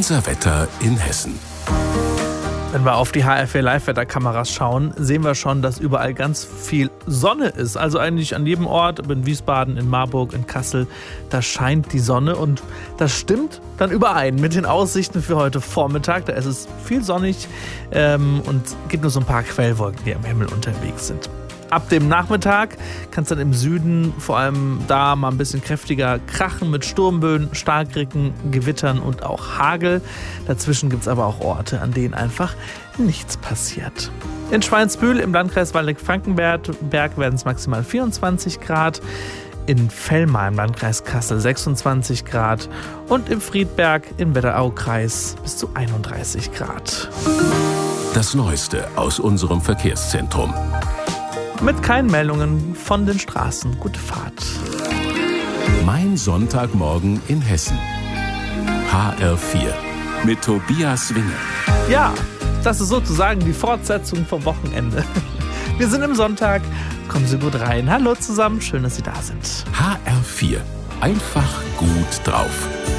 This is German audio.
Unser Wetter in Hessen. Wenn wir auf die HR4 Live-Wetterkameras schauen, sehen wir schon, dass überall ganz viel Sonne ist. Also eigentlich an jedem Ort, in Wiesbaden, in Marburg, in Kassel, da scheint die Sonne. Und das stimmt dann überein mit den Aussichten für heute Vormittag. Da ist es viel sonnig und gibt nur so ein paar Quellwolken, die am Himmel unterwegs sind. Ab dem Nachmittag kann es dann im Süden vor allem da mal ein bisschen kräftiger krachen mit Sturmböen, Starkregen, Gewittern und auch Hagel. Dazwischen gibt es aber auch Orte, an denen einfach nichts passiert. In Schweinsbühl im Landkreis Waldeck-Frankenberg werden es maximal 24 Grad. In Vellmar im Landkreis Kassel 26 Grad. Und im Friedberg im Wetteraukreis bis zu 31 Grad. Das Neueste aus unserem Verkehrszentrum. Mit keinen Meldungen von den Straßen. Gute Fahrt. Mein Sonntagmorgen in Hessen. HR4 mit Tobias Winge. Ja, das ist sozusagen die Fortsetzung vom Wochenende. Wir sind im Sonntag. Kommen Sie gut rein. Hallo zusammen, schön, dass Sie da sind. HR4. Einfach gut drauf.